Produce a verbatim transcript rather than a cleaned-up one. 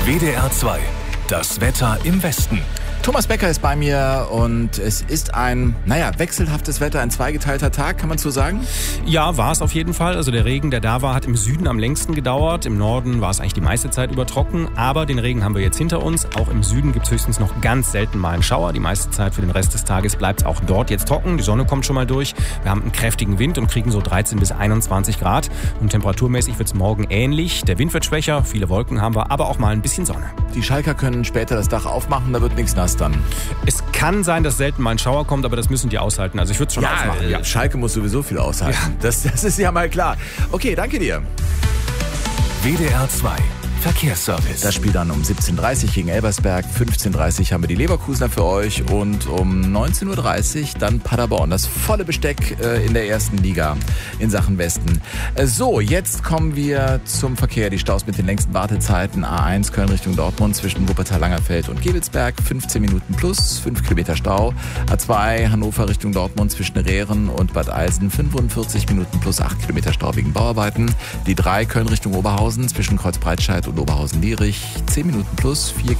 W D R zwei. Das Wetter im Westen. Thomas Becker ist bei mir und es ist ein, naja, wechselhaftes Wetter, ein zweigeteilter Tag, kann man so sagen? Ja, war es auf jeden Fall. Also der Regen, der da war, hat im Süden am längsten gedauert. Im Norden war es eigentlich die meiste Zeit über trocken. Aber den Regen haben wir jetzt hinter uns. Auch im Süden gibt es höchstens noch ganz selten mal einen Schauer. Die meiste Zeit für den Rest des Tages bleibt es auch dort jetzt trocken. Die Sonne kommt schon mal durch. Wir haben einen kräftigen Wind und kriegen so dreizehn bis einundzwanzig Grad. Und temperaturmäßig wird es morgen ähnlich. Der Wind wird schwächer, viele Wolken haben wir, aber auch mal ein bisschen Sonne. Die Schalker können später das Dach aufmachen, da wird nichts nass dann. Es kann sein, dass selten mal ein Schauer kommt, aber das müssen die aushalten. Also ich würde es schon ja, aufmachen. Ja, Schalke muss sowieso viel aushalten. Ja. Das, das ist ja mal klar. Okay, danke dir. W D R zwei. Verkehrsservice. Das Spiel dann um siebzehn Uhr dreißig gegen Elversberg, fünfzehn Uhr dreißig haben wir die Leverkusener für euch und um neunzehn Uhr dreißig dann Paderborn. Das volle Besteck äh, in der ersten Liga in Sachen Westen. Äh, so, jetzt kommen wir zum Verkehr. Die Staus mit den längsten Wartezeiten. A eins Köln Richtung Dortmund zwischen Wuppertal-Langerfeld und Gebelsberg, fünfzehn Minuten plus, fünf Kilometer Stau. A zwei Hannover Richtung Dortmund zwischen Rehren und Bad Eilsen, fünfundvierzig Minuten plus, acht Kilometer Stau wegen Bauarbeiten. Die drei Köln Richtung Oberhausen zwischen Kreuzbreitscheid und Oberhausen-Lierich, zehn Minuten plus, vier